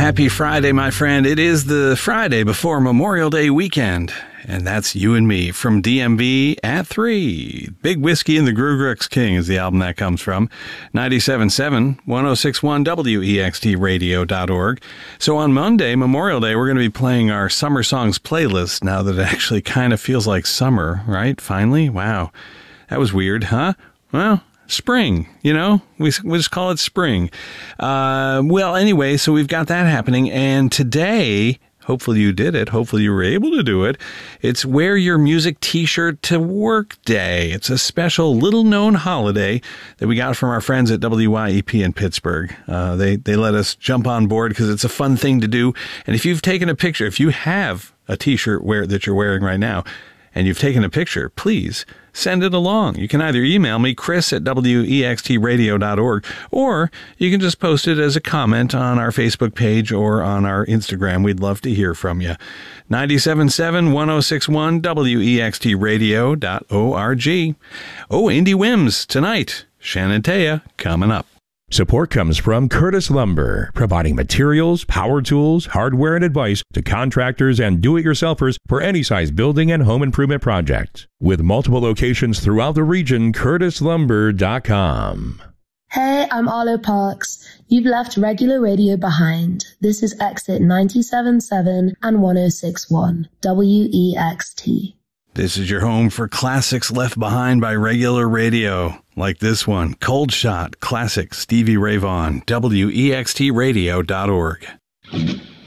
Happy Friday, my friend. It is the Friday before Memorial Day weekend, and that's You and Me from DMV at 3. Big Whiskey and the Grugrux King is the album that comes from. 97.7, 106.1 WEXTradio.org. So on Monday, Memorial Day, we're going to be playing our Summer Songs playlist now that it actually kind of feels like summer, right? Finally? Wow. That was weird, huh? Well, spring, you know, we just call it spring. Well, anyway, so we've got that happening. And today, hopefully you did it. Hopefully you were able to do it. It's Wear Your Music T-Shirt to Work Day. It's a special little known holiday that we got from our friends at WYEP in Pittsburgh. They let us jump on board because it's a fun thing to do. And if you've taken a picture, if you have a T-shirt that you're wearing right now, and you've taken a picture, please send it along. You can either email me, chris@wextradio.org, or you can just post it as a comment on our Facebook page or on our Instagram. We'd love to hear from you. 97.7, 106.1 WEXTradio.org. Oh, Indie Whims tonight. Shannon Taya coming up. Support comes from Curtis Lumber, providing materials, power tools, hardware, and advice to contractors and do-it-yourselfers for any size building and home improvement project. With multiple locations throughout the region, curtislumber.com. Hey, I'm Arlo Parks. You've left regular radio behind. This is Exit 97.7 and 106.1 WEXT. This is your home for classics left behind by regular radio, like this one, Cold Shot, classic, Stevie Ray Vaughan, WEXTradio.org.